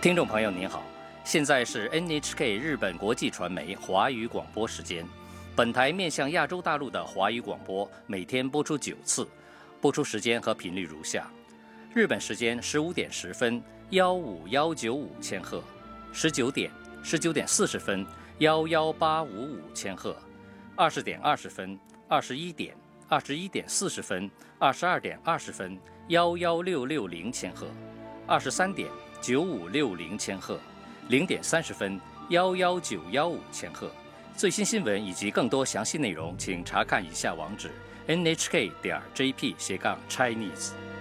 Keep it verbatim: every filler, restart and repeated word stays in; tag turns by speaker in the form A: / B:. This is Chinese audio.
A: 听众朋友您好，现在是 N H K 日本国际传媒华语广播时间。本台面向亚洲大陆的华语广播每天播出九次，播出时间和频率如下：日本时间十五点十分，幺五幺九五千赫；十九点、十九点四十分，幺幺八五五千赫；二十点二十分、二十一点、二十一点四十分、二十二点二十分，幺幺六六零千赫；二十三点九五六零千赫，零点三十分，幺幺九幺五千赫。最新新闻以及更多详细内容，请查看以下网址 ：n h k 点 j p 斜杠 Chinese。